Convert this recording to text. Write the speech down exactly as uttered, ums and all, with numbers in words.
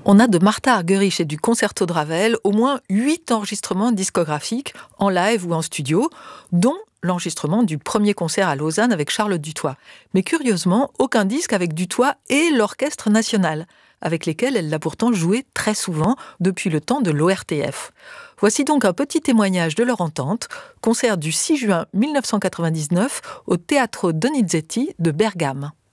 On a de Martha Argerich et du Concerto de Ravel au moins huit enregistrements discographiques en live ou en studio, dont l'enregistrement du premier concert à Lausanne avec Charles Dutoit. Mais curieusement, aucun disque avec Dutoit et l'Orchestre national, avec lesquels elle l'a pourtant joué très souvent depuis le temps de l'O R T F. Voici donc un petit témoignage de leur entente, concert du six juin mille neuf cent quatre-vingt-dix-neuf au Teatro Donizetti de Bergame.